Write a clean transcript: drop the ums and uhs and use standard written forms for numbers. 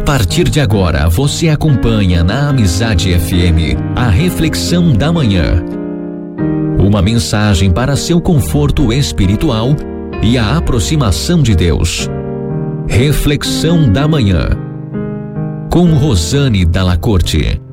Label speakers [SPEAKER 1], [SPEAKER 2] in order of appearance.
[SPEAKER 1] partir de agora, você acompanha na Amizade FM a Reflexão da Manhã. Uma mensagem para seu conforto espiritual e a aproximação de Deus. Reflexão da Manhã, com Rosane Dalla Corte.